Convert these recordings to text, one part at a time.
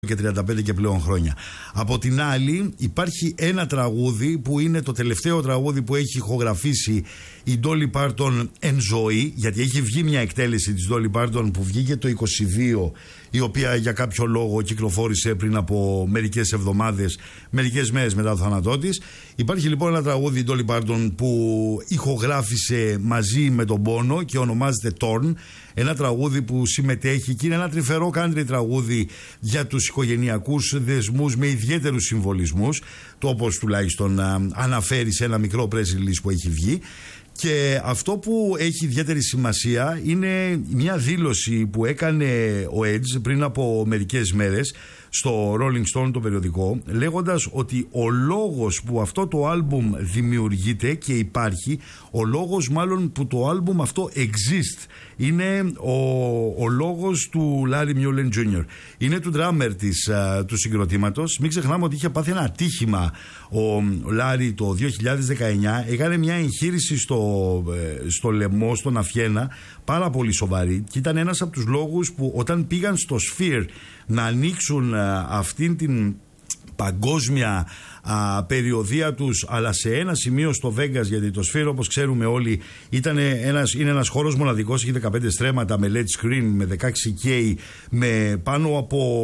και 35 και πλέον χρόνια. Από την άλλη υπάρχει ένα τραγούδι που είναι το τελευταίο τραγούδι που έχει ηχογραφήσει η Dolly Parton εν ζωή, γιατί έχει βγει μια εκτέλεση της Dolly Parton που βγήκε το 22, η οποία για κάποιο λόγο κυκλοφόρησε πριν από μερικές εβδομάδες, μερικές μέρες μετά το θάνατό της. Υπάρχει λοιπόν ένα τραγούδι η Dolly Parton που ηχογράφησε μαζί με τον Bono και ονομάζεται Torn. Ένα τραγούδι που συμμετέχει και είναι ένα τρυφερό country τραγούδι για τους οικογενειακούς δεσμούς με ιδιαίτερους συμβολισμούς, το όπως τουλάχιστον αναφέρει σε ένα μικρό press release που έχει βγει. Και αυτό που έχει ιδιαίτερη σημασία είναι μια δήλωση που έκανε ο Edge πριν από μερικές μέρες στο Rolling Stone, το περιοδικό, λέγοντας ότι ο λόγος που αυτό το άλμπουμ δημιουργείται και υπάρχει, ο λόγος μάλλον που το άλμπουμ αυτό exist, είναι ο λόγος του Larry Mullen Jr. Είναι του drummer του συγκροτήματος. Μην ξεχνάμε ότι είχε πάθει ένα ατύχημα ο Larry το 2019. Έκανε μια εγχείρηση στο λαιμό, στον Αφιένα, πάρα πολύ σοβαρή, και ήταν ένας από τους λόγους που όταν πήγαν στο Sphere να ανοίξουν αυτήν την παγκόσμια περιοδεία τους, αλλά σε ένα σημείο στο Vegas, γιατί το Sphere, όπως ξέρουμε όλοι, είναι ένας χώρος μοναδικός, έχει 15 στρέμματα με LED screen, με 16K, με πάνω από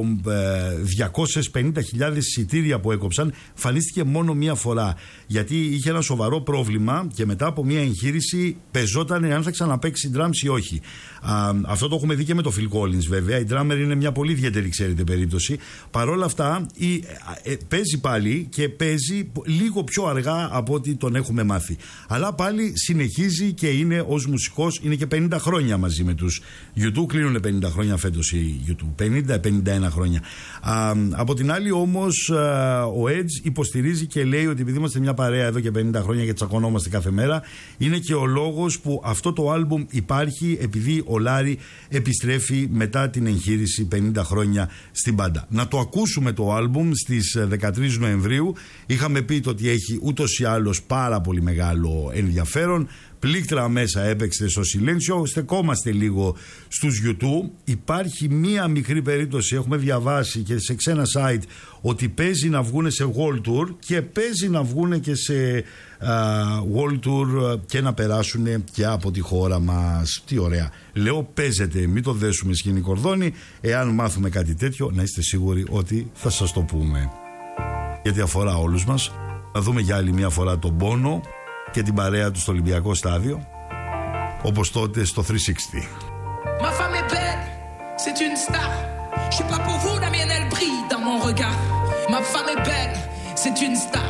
250.000 εισιτήρια που έκοψαν. Φανίστηκε μόνο μία φορά, γιατί είχε ένα σοβαρό πρόβλημα και μετά από μία εγχείρηση πεζόταν αν θα ξαναπαίξει drums ή όχι. Αυτό το έχουμε δει και με το Phil Collins, βέβαια. Η drummer είναι μια πολύ ιδιαίτερη, ξέρετε, περίπτωση. Παρ' όλα αυτά παίζει πάλι και παίζει λίγο πιο αργά από ό,τι τον έχουμε μάθει. Αλλά πάλι συνεχίζει και είναι ως μουσικός, είναι και 50 χρόνια μαζί με τους U2. Κλείνουν 50 χρόνια φέτος οι U2. 50-51 χρόνια. Από την άλλη όμως ο Edge υποστηρίζει και λέει ότι επειδή είμαστε μια παρέα εδώ και 50 χρόνια και τσακωνόμαστε κάθε μέρα, είναι και ο λόγος που αυτό το άλμπουμ υπάρχει, επειδή ο Λάρι επιστρέφει μετά την εγχείρηση 50 χρόνια στην μπάντα. Να το ακούσουμε το άλμπουμ στις 13 Νοεμβρίου. Είχαμε πει ότι έχει ούτως ή άλλως πάρα πολύ μεγάλο ενδιαφέρον. Πλήκτρα μέσα έπαιξε στο Silencio. Στεκόμαστε λίγο στους YouTube. Υπάρχει μία μικρή περίπτωση, έχουμε διαβάσει και σε ξένα site, ότι παίζει να βγούνε σε World Tour και παίζει να βγούνε και σε World Tour και να περάσουν και από τη χώρα μας. Τι ωραία. Λέω παίζεται, μην το δέσουμε σκηνή κορδόνι. Εάν μάθουμε κάτι τέτοιο, να είστε σίγουροι ότι θα σας το πούμε, γιατί αφορά όλους μας. Να δούμε για άλλη μια φορά τον Bono και την παρέα του στο Ολυμπιακό Στάδιο, όπως τότε στο 360. Ma femme est belle, c'est une star. Je sais pas pour vous, la mienne elle brille dans mon regard. Ma femme est belle, c'est une star.